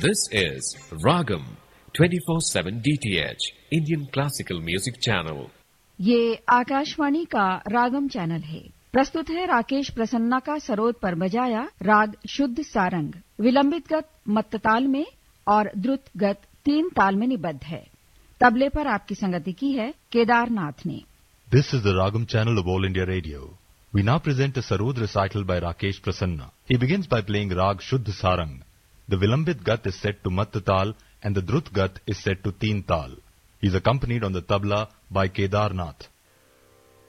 This is Ragam 24/7 DTH Indian Classical Music Channel. ये आकाशवाणी का रागम channel है। प्रस्तुत है राकेश प्रसन्ना का सरोद पर बजाया राग शुद्ध सारंग, विलंबित गत मत्तताल में और द्रुत गत 3 ताल में निबद्ध है। तबले पर आपकी संगति की है केदारनाथ ने। This is the Ragam channel of All India Radio. We now present a Sarod recital by Rakesh Prasanna. He begins by playing Rag Shuddh Sarang. The Vilambit Gat is set to Mattatal and the Drut Gat is set to Teen Tal. He is accompanied on the tabla by Kedarnath.